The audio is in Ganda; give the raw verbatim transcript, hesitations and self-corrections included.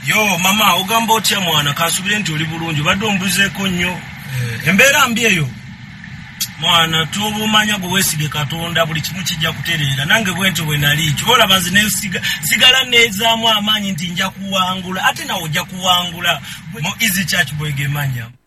Yo mama ogamba otya mwana kasubire nti oli bulungi badde ombuzeeko nnyo embeera mbi eyo mwana tubumanya gwe weesige Katonda buli kimu kijja kutereera nange bwento bwe nali kibola banzi ne siga sigala neezaamu amaanyi nti nja kuwangula ate nawo ojja kuwangula mu Easy Church Boy gemanya